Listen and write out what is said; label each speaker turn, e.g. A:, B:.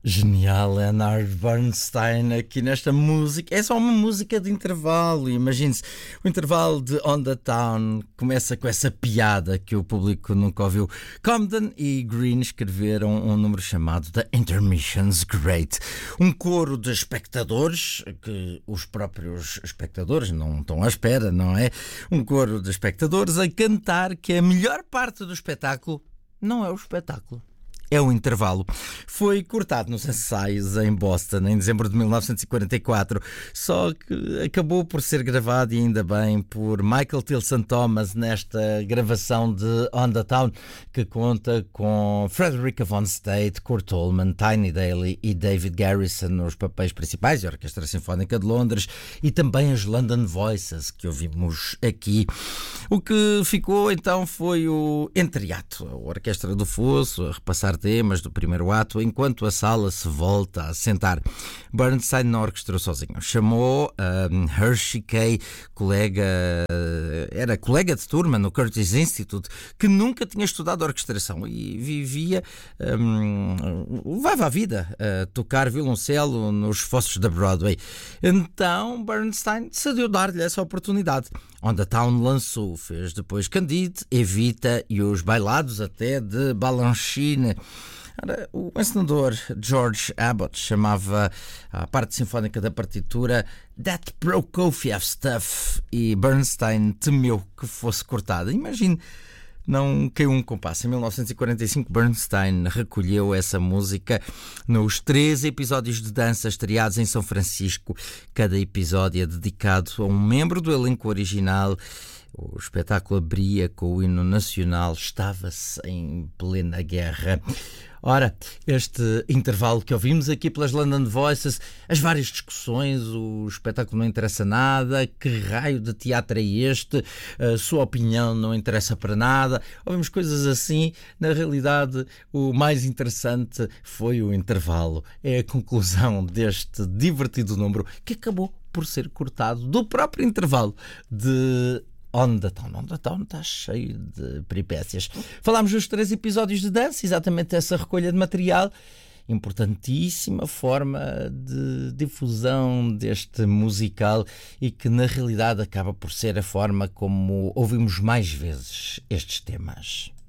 A: Genial, Leonard Bernstein aqui nesta música. É só uma música de intervalo. Imagine-se, o intervalo de On the Town começa com essa piada que o público nunca ouviu. Comden e Green escreveram um número chamado The Intermissions Great. Um coro de espectadores, que os próprios espectadores não estão à espera, não é? Um coro de espectadores a cantar que a melhor parte do espetáculo não é o espetáculo. É o intervalo. Foi cortado nos ensaios em Boston em dezembro de 1944, só que acabou por ser gravado, e ainda bem, por Michael Tilson Thomas nesta gravação de On the Town, que conta com Frederica Von Stade, Kurt Coleman, Tiny Daly e David Garrison nos papéis principais, a Orquestra Sinfónica de Londres e também as London Voices que ouvimos aqui. O que ficou então foi o entreato, a Orquestra do Fosso a repassar temas do primeiro ato enquanto a sala se volta a sentar. Bernstein não orquestrou sozinho. Chamou Hershey Kay, era colega de turma no Curtis Institute, que nunca tinha estudado orquestração e vivia, levava a vida a tocar violoncelo nos fossos da Broadway. Então Bernstein decidiu dar-lhe essa oportunidade. On the Town lançou, fez depois Candide, Evita e os bailados até de Balanchine. O encenador George Abbott chamava a parte sinfónica da partitura That Prokofiev Stuff e Bernstein temeu que fosse cortada. Imagine, não caiu um compasso. Em 1945, Bernstein recolheu essa música nos 13 episódios de dança estreados em São Francisco. Cada episódio é dedicado a um membro do elenco original. O espetáculo abria com o hino nacional, estava-se em plena guerra. Ora, este intervalo que ouvimos aqui pelas London Voices, as várias discussões, o espetáculo não interessa nada, que raio de teatro é este, a sua opinião não interessa para nada, ouvimos coisas assim. Na realidade, o mais interessante foi o intervalo, é a conclusão deste divertido número que acabou por ser cortado do próprio intervalo de On the Town. On the Town está cheio de peripécias. Falámos dos 3 episódios de dança, exatamente essa recolha de material, importantíssima forma de difusão deste musical e que na realidade acaba por ser a forma como ouvimos mais vezes estes temas.